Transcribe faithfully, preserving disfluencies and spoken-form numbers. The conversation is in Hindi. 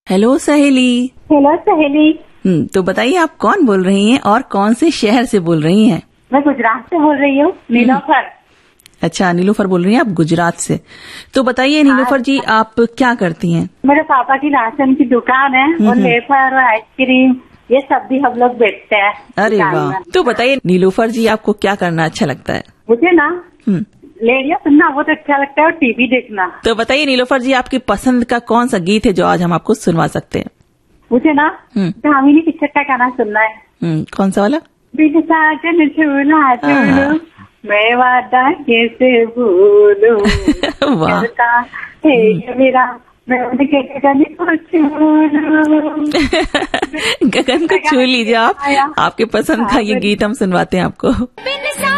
हेलो सहेली। हेलो सहेली। हम्म तो बताइए आप कौन बोल रही हैं और कौन से शहर से बोल रही हैं? मैं गुजरात से बोल रही हूँ, नीलोफर। अच्छा, नीलोफर बोल रही हैं आप गुजरात से। तो बताइए नीलोफर जी, आप क्या करती हैं? मेरे पापा की राशन की दुकान है और वेफर आइसक्रीम ये सब भी हम लोग बेचते हैं। अरे वाह। तो बताइए नीलोफर जी, आपको क्या करना अच्छा लगता है? मुझे ना रेडियो सुनना बहुत अच्छा लगता है और टीवी देखना। तो बताइए नीलोफर जी, आपकी पसंद का कौन सा गीत है जो आज हम आपको सुनवा सकते हैं? मुझे ना धामिनी पिक्चर का गाना सुनना है। हम्म कौन सा वाला? बिन साजन झूला झूलूं मैं वादा कैसे भूलूं करता है ये मेरा मैं उनके गगन को छू लूं। गगन को छू लीजिए आप। आपके पसंद का ये गीत हम सुनवाते हैं आपको।